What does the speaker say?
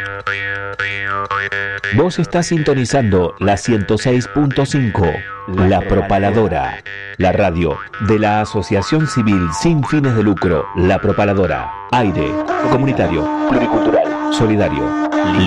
Vos estás sintonizando la 106.5, La Propaladora, la radio de la Asociación Civil sin fines de lucro, La Propaladora. Aire comunitario, pluricultural, solidario,